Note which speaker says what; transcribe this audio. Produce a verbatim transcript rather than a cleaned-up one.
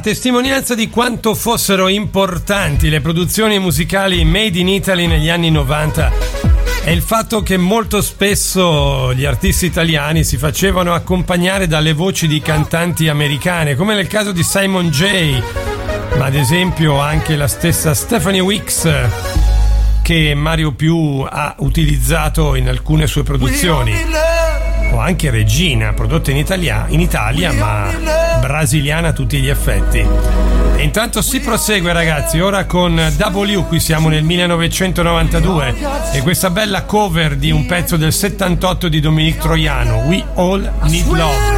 Speaker 1: testimonianza di quanto fossero importanti le produzioni musicali made in Italy negli anni novanta è il fatto che molto spesso gli artisti italiani si facevano accompagnare dalle voci di cantanti americane, come nel caso di Simon J, ma ad esempio anche la stessa Stephanie Wicks, che Mario Più ha utilizzato in alcune sue produzioni, o anche Regina, prodotta in Italia, in Italia ma brasiliana a tutti gli effetti. E intanto si prosegue, ragazzi, ora con W, qui siamo nel millenovecentonovantadue, e questa bella cover di un pezzo del settantotto di Dominique Troiano, We All Need Love.